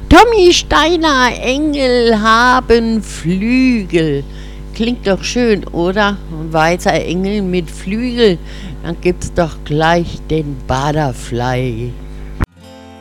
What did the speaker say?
Tommy Steiner, Engel haben Flügel. Klingt doch schön, oder? Ein weißer Engel mit Flügel. Dann gibt's doch gleich den Butterfly.